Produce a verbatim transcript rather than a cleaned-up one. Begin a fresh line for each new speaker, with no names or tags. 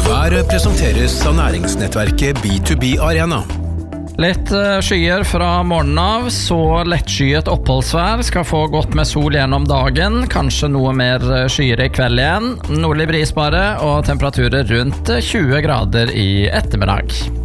Været presenteres av næringsnettverket B to B Arena.
Litt skyer fra morgenen av, så lettskyet oppholdsvær, skal få godt med sol gjennom dagen, kanskje noe mer skyer i kveld igjen, nordlig bris bare, og temperaturer rundt tjue grader i ettermiddag.